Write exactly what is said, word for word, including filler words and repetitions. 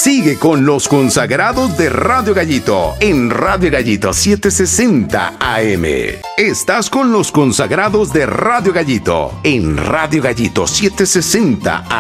Sigue con los consagrados de Radio Gallito en Radio Gallito setecientos sesenta A M. Estás con los consagrados de Radio Gallito en Radio Gallito setecientos sesenta A M.